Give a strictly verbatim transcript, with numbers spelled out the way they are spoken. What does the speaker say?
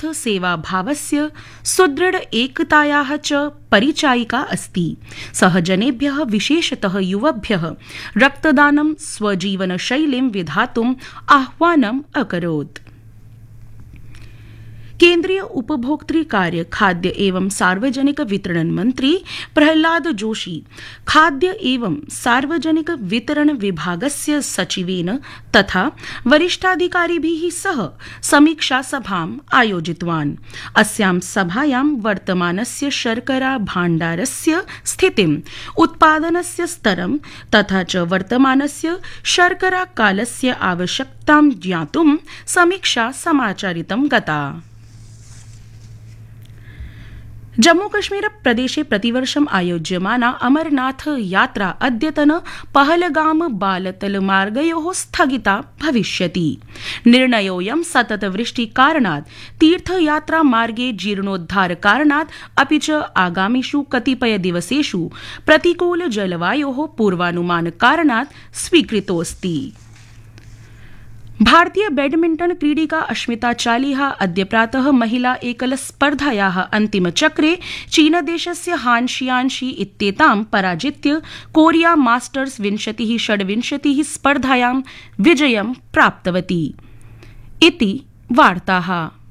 निस्वार्थ सेवाभावस्य सुदृढ़ एकतायाः च परिचायिका अस्ति। सः जनेभ्यः विशेषतः युवभ्यः रक्तदानं स्वजीवनशैलीं विधातुम् आह्वानम् अकरोत्। केन्द्रीय उपभोक्तृ कार्य खाद्य एवं सार्वजनिक वितरण मंत्री प्रहलाद जोशी खाद्य एवं सार्वजनिक वितरण विभागस्य सचिवेन तथा वरिष्ठाधिकारिभिः सह समीक्षा सभाम् आयोजितवान्। अस्यां सभायां वर्तमानस्य शर्करा भाण्डारस्य स्थितिम्, उत्पादनस्य स्तरं तथा च वर्तमानस्य शर्करा कालस्य आवश्यकतां ज्ञातुं समीक्षा समाचरितं गता। जम्मूकश्मीर प्रदेशे प्रतिवर्षम् आयोज्यमाना अमरनाथ यात्रा अद्यतन पहलगाम बालतल मार्गयोः स्थगिता भविष्यति। निर्णयोऽयं सततवृष्टिकारणात्, तीर्थयात्रा मार्गे जीर्णोद्धारकारणात् अपि च आगामिषु कतिपय दिवसेषु प्रतिकूल जलवायोः पूर्वानुमानकारणात् स्वीकृतोऽस्ति। भारतीय बैडमिण्टन क्रीडिका अश्मिता चालिहा अद्य प्रातः महिला एकल स्पर्धायाः अन्तिमचक्रे चीनदेशस्य हान शियान्शी इत्येतां पराजित्य कोरिया मास्टर्स विंशतिः षड्विंशतिः स्पर्धायां विजयं प्राप्तवती। इति वार्ताः।